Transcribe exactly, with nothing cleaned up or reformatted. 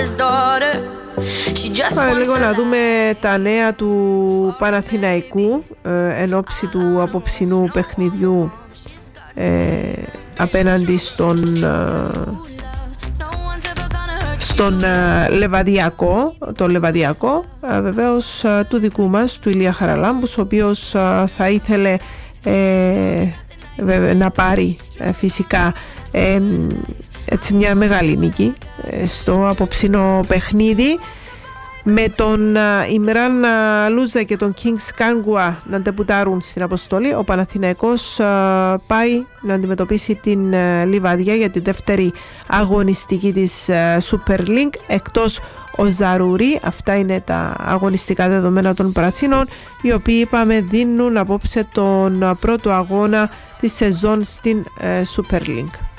Πάμε λίγο να δούμε τα νέα του Παναθηναϊκού ε, εν ώψη του απόψινού παιχνιδιού ε, απέναντι στον, ε, στον ε, Λεβαδιακό, το Λεβαδιακό ε, βεβαίως ε, του δικού μας, του Ηλία Χαραλάμπους, ο οποίος ε, θα ήθελε ε, βέβαια, να πάρει ε, φυσικά ε, έτσι μια μεγάλη νίκη ε, στο απόψινό παιχνίδι, με τον Ιμράν Λούζα και τον Kings Κάνγκουα να ντεπουτάρουν στην αποστολή. Ο Παναθηναϊκός α, πάει να αντιμετωπίσει την α, Λιβαδιά για τη δεύτερη αγωνιστική της α, Super League, εκτός ο Ζαρούρι. Αυτά είναι τα αγωνιστικά δεδομένα των Πρασίνων, οι οποίοι είπαμε δίνουν απόψε τον α, πρώτο αγώνα της σεζόν στην α, Super League.